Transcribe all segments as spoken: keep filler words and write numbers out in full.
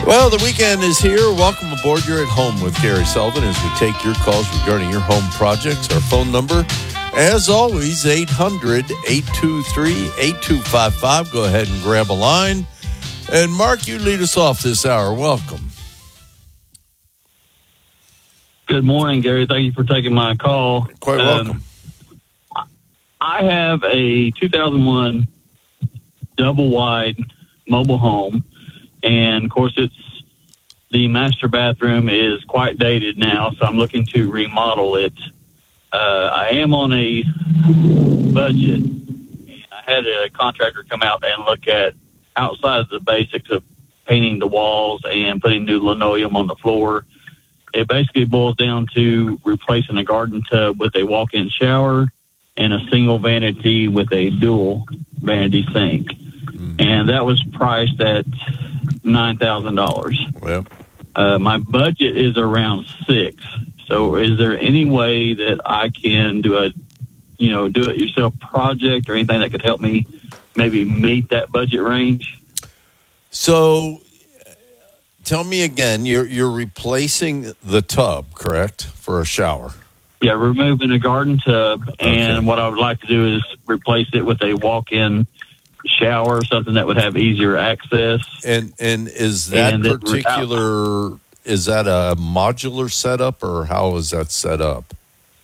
Well, the weekend is here. Welcome aboard. You're at home with Gary Sullivan as we take your calls regarding your home projects. Our phone number, as always, eight hundred, eight two three, eight two five five. Go ahead and grab a line. And Mark, you lead us off this hour. Welcome. Good morning, Gary. Thank you for taking my call. Quite welcome. Um, I have a two thousand one double-wide mobile home, and, of course, it's the master bathroom is quite dated now, so I'm looking to remodel it. Uh, I am on a budget. I had a contractor come out and look at outside of the basics of painting the walls and putting new linoleum on the floor. It basically boils down to replacing a garden tub with a walk-in shower and a single vanity with a dual vanity sink. Mm-hmm. And that was priced at nine thousand dollars. Well, uh, my budget is around six. So is there any way that I can do a, you know, do-it-yourself project or anything that could help me maybe meet that budget range? So tell me again, you're you're replacing the tub, correct, for a shower? Yeah, removing a garden tub, okay. And what I would like to do is replace it with a walk-in shower, something that would have easier access. And and is that and particular, it, is that a modular setup, or how is that set up?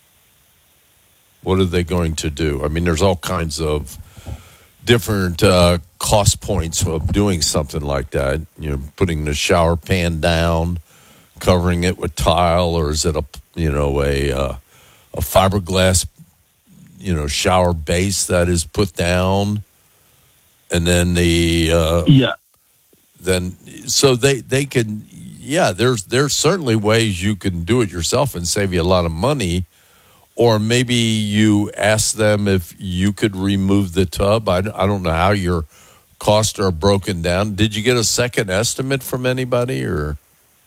What are they going to do? I mean, there's all kinds of different uh, cost points of doing something like that. You know, putting the shower pan down, covering it with tile, or is it a you know a uh, a fiberglass you know shower base that is put down, and then the uh, yeah, then so they they can yeah. There's there's certainly ways you can do it yourself and save you a lot of money. Or maybe you ask them if you could remove the tub. I, I don't know how your costs are broken down. Did you get a second estimate from anybody? Or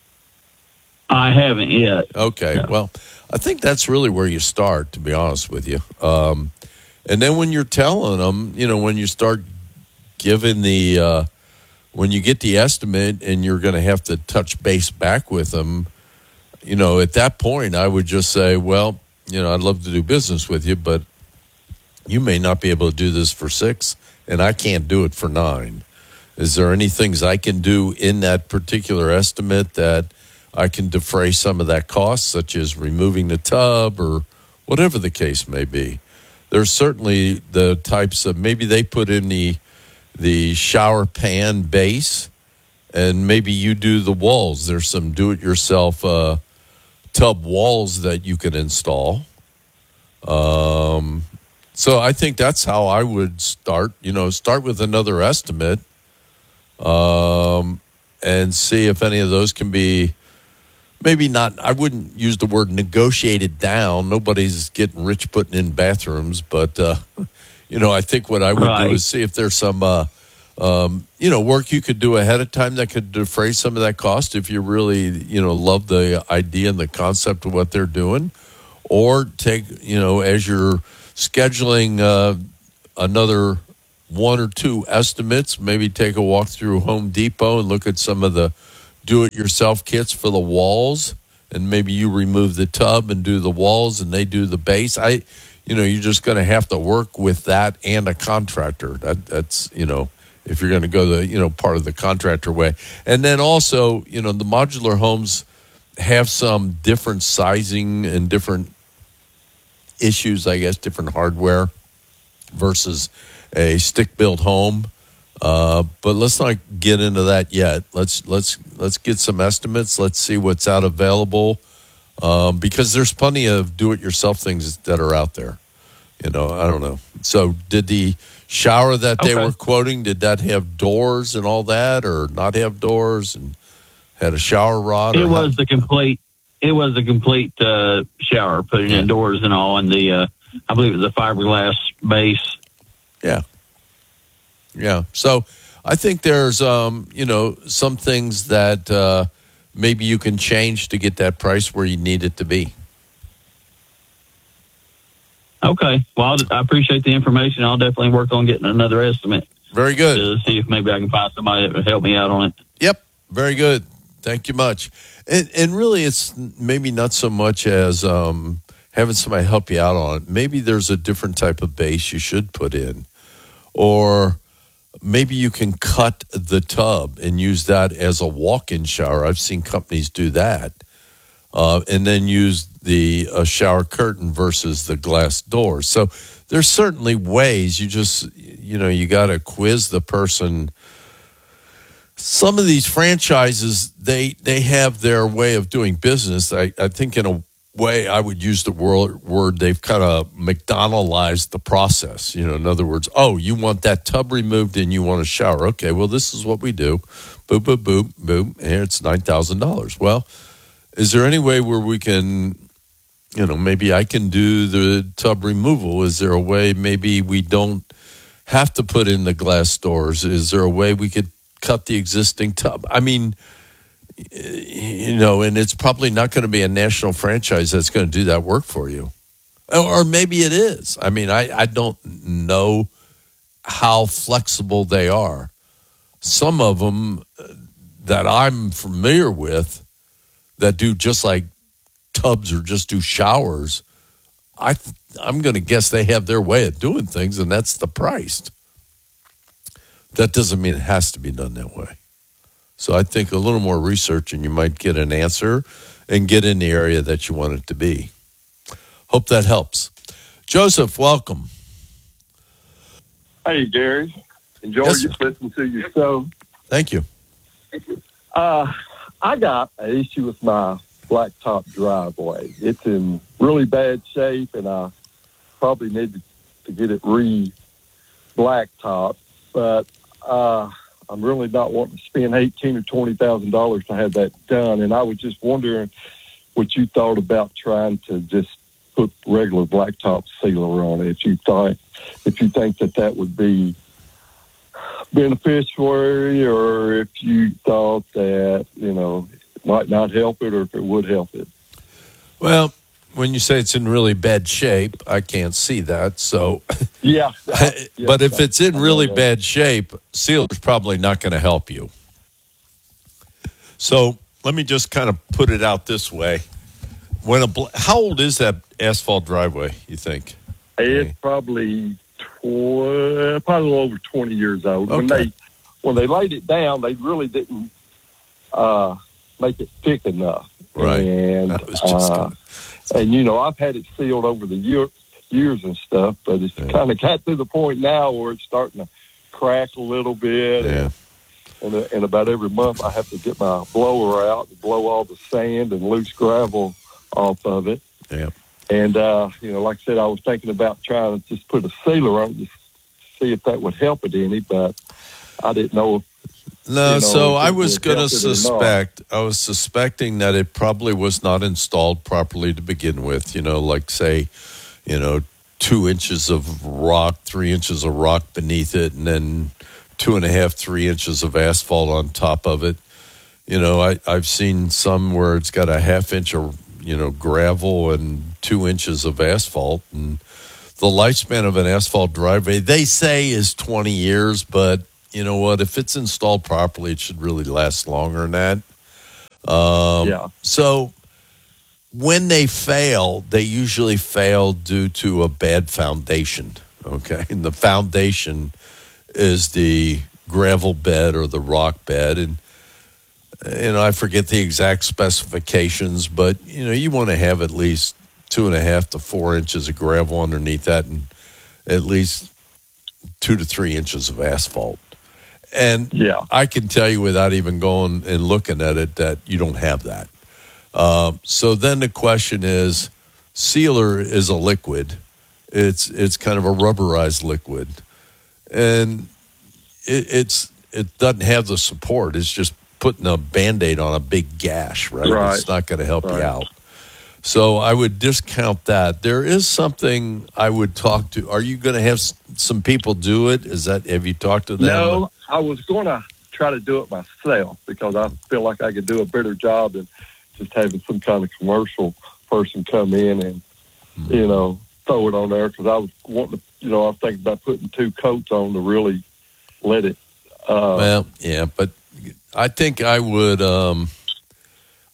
I haven't yet. Okay, no. Well, I think that's really where you start, to be honest with you. Um, and then when you're telling them, you know, when you start giving the, uh, when you get the estimate and you're going to have to touch base back with them, you know, at that point, I would just say, well, you know, I'd love to do business with you, but you may not be able to do this for six, and I can't do it for nine. Is there any things I can do in that particular estimate that I can defray some of that cost, such as removing the tub or whatever the case may be? There's certainly the types of, maybe they put in the the shower pan base, and maybe you do the walls. There's some do-it-yourself uh tub walls that you can install. Um, so I think that's how I would start, you know, start with another estimate um, and see if any of those can be, maybe not, I wouldn't use the word negotiated down. Nobody's getting rich putting in bathrooms, but, uh, you know, I think what I would right. do is see if there's some, uh, Um, you know, work you could do ahead of time that could defray some of that cost if you really, you know, love the idea and the concept of what they're doing. Or take, you know, as you're scheduling uh, another one or two estimates, maybe take a walk through Home Depot and look at some of the do-it-yourself kits for the walls. And maybe you remove the tub and do the walls and they do the base. I, you know, you're just going to have to work with that and a contractor. That, that's, you know, if you're going to go the, you know, part of the contractor way. And then also, you know, the modular homes have some different sizing and different issues, I guess, different hardware versus a stick-built home. Uh, but let's not get into that yet. Let's let's let's get some estimates. Let's see what's out available um, because there's plenty of do-it-yourself things that are out there. You know, I don't know. So did the shower that they okay. were quoting, did that have doors and all that, or not have doors and had a shower rod? It how? was the complete. It was a complete uh, shower, putting yeah. in doors and all, and the uh, I believe it was a fiberglass base. Yeah, yeah. So I think there's um, you know some things that uh, maybe you can change to get that price where you need it to be. Okay. Well, I appreciate the information. I'll definitely work on getting another estimate. Very good. To see if maybe I can find somebody that would help me out on it. Yep. Very good. Thank you much. And, and really, it's maybe not so much as um, having somebody help you out on it. Maybe there's a different type of base you should put in. Or maybe you can cut the tub and use that as a walk-in shower. I've seen companies do that. Uh, and then use the uh, shower curtain versus the glass door. So there's certainly ways. You just, you know, you got to quiz the person. Some of these franchises, they they have their way of doing business. I, I think in a way I would use the word, word they've kind of McDonaldized the process. You know, in other words, oh, you want that tub removed and you want a shower. Okay, well, this is what we do. Boop, boop, boop, boop. And it's nine thousand dollars. Well, is there any way where we can, you know, maybe I can do the tub removal? Is there a way maybe we don't have to put in the glass doors? Is there a way we could cut the existing tub? I mean, you know, and it's probably not going to be a national franchise that's going to do that work for you. Or maybe it is. I mean, I, I don't know how flexible they are. Some of them that I'm familiar with that do just like tubs or just do showers, I th- I'm going to guess they have their way of doing things, and that's the price. That doesn't mean it has to be done that way. So I think a little more research and you might get an answer and get in the area that you want it to be. Hope that helps. Joseph, welcome. Hey, Gary. Enjoy Yes, just listening to your show. Thank you. Uh, I got an issue with my blacktop driveway. It's in really bad shape, and I probably need to, to get it re-blacktop. But uh, I'm really not wanting to spend eighteen or twenty thousand dollars to have that done. And I was just wondering what you thought about trying to just put regular blacktop sealer on it. If you thought, if you think that that would be beneficial, or if you thought that, you know, it might not help it, or if it would help it. Well, when you say it's in really bad shape, I can't see that. So, yeah. But if it's in really bad shape, sealer's probably not going to help you. So let me just kind of put it out this way. When a bl- how old is that asphalt driveway, you think? It's probably tw- probably a little over twenty years old. Okay. When they when they laid it down, they really didn't uh, make it thick enough. Right. And That was just uh, gonna- and you know, I've had it sealed over the year, years and stuff, but it's Yeah. kind of got to the point now where it's starting to crack a little bit. Yeah. And, and, and about every month, I have to get my blower out to blow all the sand and loose gravel off of it. Yeah. And, uh, you know, like I said, I was thinking about trying to just put a sealer on it to see if that would help it any, but I didn't know if, No, you know, so if I it was would going to help it or not. suspect, I was suspecting that it probably was not installed properly to begin with. You know, like say, you know, two inches of rock, three inches of rock beneath it, and then two and a half, three inches of asphalt on top of it. You know, I, I've seen some where it's got a half inch of, you know, gravel and two inches of asphalt. And the lifespan of an asphalt driveway, they say, is twenty years, but you know what? If it's installed properly, it should really last longer than that. Um, yeah. So when they fail, they usually fail due to a bad foundation. Okay, and the foundation is the gravel bed or the rock bed, and you know I forget the exact specifications, but you know you want to have at least two and a half to four inches of gravel underneath that, and at least two to three inches of asphalt. And Yeah. I can tell you without even going and looking at it that you don't have that. Um, so then the question is, sealer is a liquid. It's it's kind of a rubberized liquid, and it, it's it doesn't have the support. It's just putting a Band-Aid on a big gash, right? Right. It's not going to help Right. you out. So I would discount that. There is something I would talk to. Are you going to have s- some people do it? Is that, have you talked to them? No, I was going to try to do it myself because I feel like I could do a better job than just having some kind of commercial person come in and, Hmm. you know, throw it on there, because I was wanting to, you know, I was thinking about putting two coats on to really let it. Uh, Well, yeah, but I think I would, um,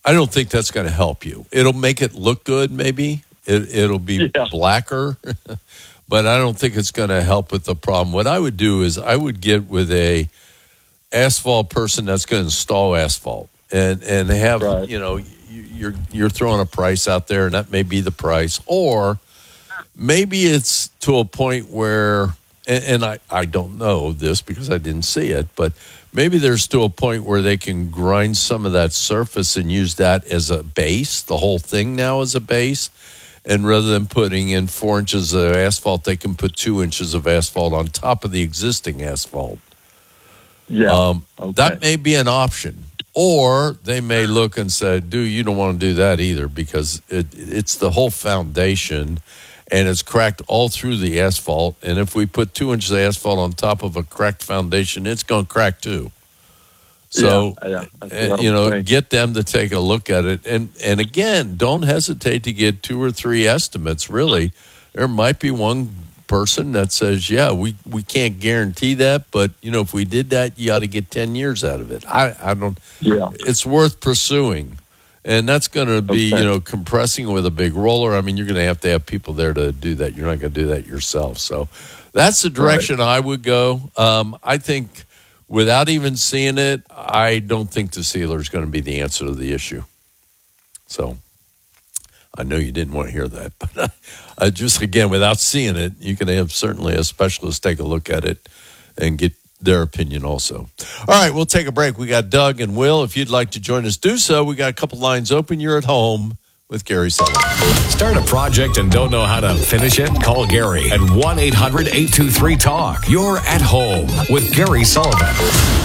I don't think that's going to help you. It'll make it look good, maybe. It, it'll be Yeah. blacker, but I don't think it's going to help with the problem. What I would do is I would get with a asphalt person that's going to install asphalt and, and have, Right. you know, you- you're, you're throwing a price out there and that may be the price. Or maybe it's to a point where, and, and I, I don't know this because I didn't see it, but maybe there's to a point where they can grind some of that surface and use that as a base, the whole thing now as a base. And rather than putting in four inches of asphalt, they can put two inches of asphalt on top of the existing asphalt. Yeah. Um, Okay. That may be an option. Or they may look and say, dude, you don't want to do that either because it, it's the whole foundation and it's cracked all through the asphalt. And if we put two inches of asphalt on top of a cracked foundation, it's going to crack too. So, Yeah, yeah, that's uh, what you I'm know, saying. get them to take a look at it. And, and again, don't hesitate to get two or three estimates, really. There might be one person that says, yeah, we, we can't guarantee that, but, you know, if we did that, you ought to get ten years out of it. I, I don't, Yeah. it's worth pursuing. And that's going to be, Okay. you know, compressing with a big roller. I mean, you're going to have to have people there to do that. You're not going to do that yourself. So that's the direction I would go. Um, I think without even seeing it, I don't think the sealer is going to be the answer to the issue. So I know you didn't want to hear that, but uh, just again, without seeing it, you can have certainly a specialist take a look at it and get their opinion also. All right, we'll take a break. We got Doug and Will. If you'd like to join us, do so. We got a couple lines open. You're at home with Gary Sullivan. Start a project and don't know how to finish it? Call Gary at one eight hundred eight two three talk. You're at home with Gary Sullivan.